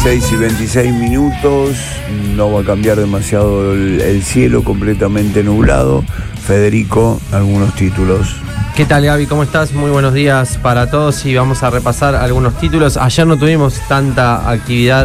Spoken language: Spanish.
16:26, no va a cambiar demasiado el cielo, completamente nublado. Federico, algunos títulos. ¿Qué tal, Gaby? ¿Cómo estás? Muy buenos días para todos y vamos a repasar algunos títulos. Ayer no tuvimos tanta actividad